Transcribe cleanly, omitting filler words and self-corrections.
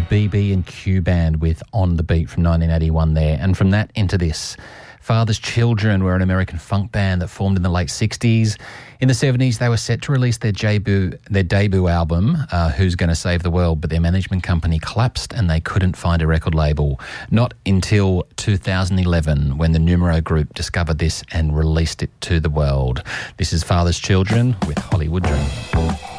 BB and Q Band with On the Beat from 1981 there. And from that into this. Father's Children were an American funk band that formed in the late 60s. In the 70s, they were set to release their debut album, Who's Gonna Save the World, but their management company collapsed and they couldn't find a record label. Not until 2011 when the Numero Group discovered this and released it to the world. This is Father's Children with Hollywood Dream.